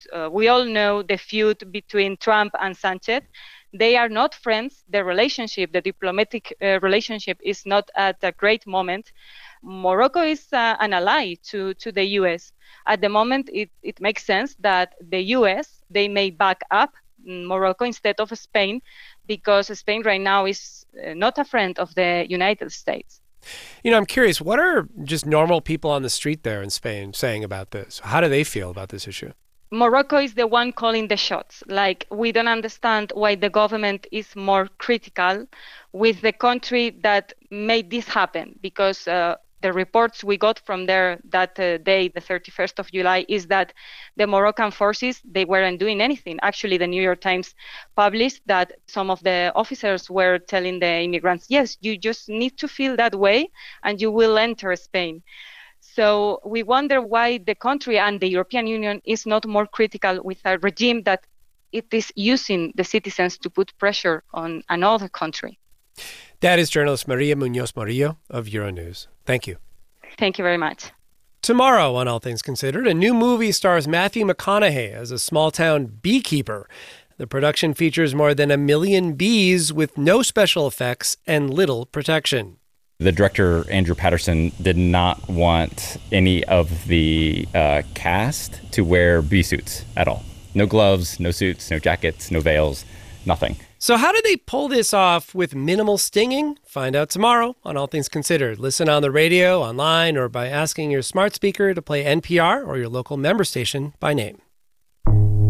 We all know the feud between Trump and Sanchez. They are not friends. The relationship, the diplomatic relationship, is not at a great moment. Morocco is an ally to the U.S. At the moment, it makes sense that the U.S., they may back up Morocco instead of Spain, because Spain right now is not a friend of the United States. I'm curious, what are just normal people on the street there in Spain saying about this? How do they feel about this issue? Morocco is the one calling the shots. Like, we don't understand why the government is more critical with the country that made this happen, because the reports we got from there that day, the 31st of July, is that the Moroccan forces, they weren't doing anything. Actually, the New York Times published that some of the officers were telling the immigrants, yes, you just need to feel that way and you will enter Spain. So we wonder why the country and the European Union is not more critical with a regime that it is using the citizens to put pressure on another country. That is journalist Maria Munoz Murillo of Euronews. Thank you. Thank you very much. Tomorrow on All Things Considered, a new movie stars Matthew McConaughey as a small-town beekeeper. The production features more than 1 million bees with no special effects and little protection. The director, Andrew Patterson, did not want any of the cast to wear bee suits at all. No gloves, no suits, no jackets, no veils, nothing. So how did they pull this off with minimal stinging? Find out tomorrow on All Things Considered. Listen on the radio, online, or by asking your smart speaker to play NPR or your local member station by name.